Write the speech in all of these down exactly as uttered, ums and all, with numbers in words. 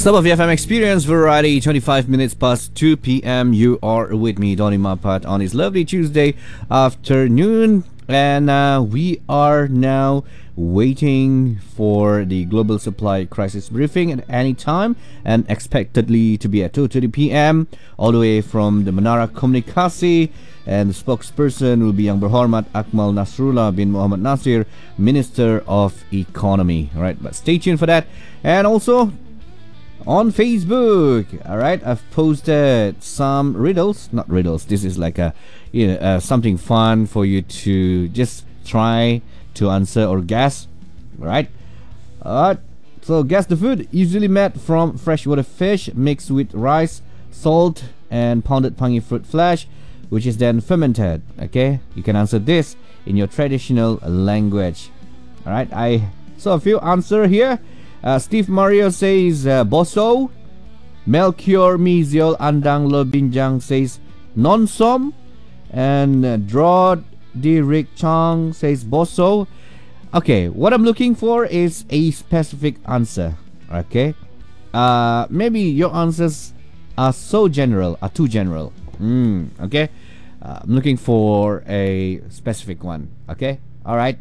Sabah V F M Experience Variety, twenty-five minutes past two p.m. You are with me, Donny Mapat, on this lovely Tuesday afternoon. And uh, we are now waiting for the global supply crisis briefing at any time, and expectedly to be at two thirty p.m. all the way from the Menara Komunikasi. And the spokesperson will be Yang Berhormat Akmal Nasrullah bin Muhammad Nasir, Minister of Economy. All right, but stay tuned for that. And also on Facebook, all right, I've posted some riddles, not riddles. This is like a, you know, uh, something fun for you to just try to answer or guess. All right. Uh, so guess the food usually made from freshwater fish mixed with rice, salt, and pounded pangi fruit flesh, which is then fermented. Okay, you can answer this in your traditional language. All right, I saw a few answer here. Uh, Steve Mario says uh, boso. Melchior Miziol Andang Lobinjang says nonsom. And uh, Drod D. Rick Chang says boso. Okay, what I'm looking for is a specific answer. Okay, uh, maybe your answers are so general, are too general. Mm, okay, uh, I'm looking for a specific one. Okay, all right.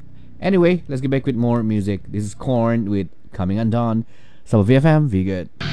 Anyway, let's get back with more music. This is Korn with Coming Undone. So V F M, be good.